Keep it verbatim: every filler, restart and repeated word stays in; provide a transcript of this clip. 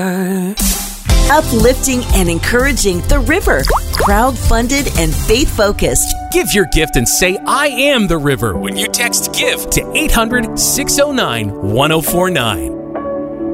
sky. Uplifting and encouraging The River. Crowd-funded and faith-focused. Give your gift and say, I am The River, when you text GIVE to eight hundred, six oh nine, one oh four nine.